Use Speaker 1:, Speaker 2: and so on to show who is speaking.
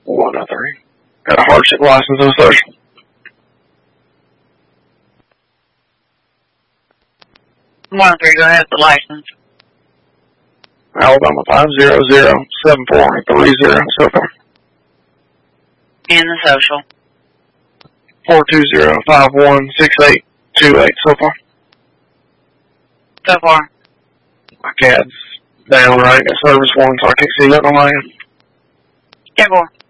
Speaker 1: 103. Got a hardship license and social.
Speaker 2: Go ahead with the license.
Speaker 1: Alabama 5007430 so far.
Speaker 2: And the social.
Speaker 1: 420516828 so far.
Speaker 2: So far.
Speaker 1: My CAD's down right at service one, so I can't see nothing on my end.
Speaker 2: 10-4.